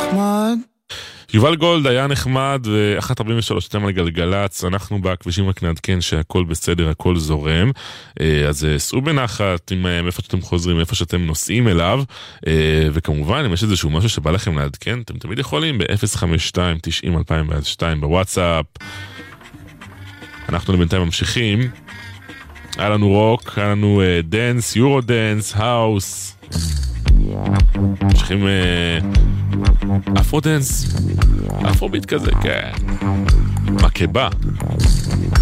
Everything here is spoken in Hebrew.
נחמד. יובל גולד היה נחמד, ו1:43 אתם על גלגלץ, אנחנו בכבישים רק נעדכן שהכל בסדר, הכל זורם, אז סעו בנחת עם איפה שאתם חוזרים, איפה שאתם נוסעים אליו, וכמובן אם יש איזשהו משהו שבא לכם לעדכן, אתם תמיד יכולים ב-052-90-2002 בוואטסאפ. אנחנו לבינתיים ממשיכים, היה לנו רוק, היה לנו דנס, יורו דנס, האוס, ממשיכים אפרו דנס, אפרו ביט כזה, כן, מקבה.